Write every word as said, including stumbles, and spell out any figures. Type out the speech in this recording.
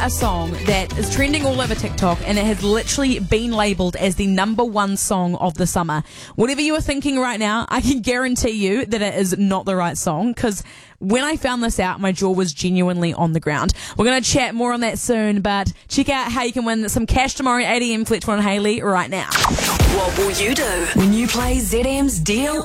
a song that is trending all over TikTok, and it has literally been labelled as the number one song of the summer. Whatever you are thinking right now, I can guarantee you that it is not the right song, because when I found this out, my jaw was genuinely on the ground. We're going to chat more on that soon, but check out how you can win some cash tomorrow at eight a.m. Fletcher and Hayley right now. What will you do when you play Z M's Deal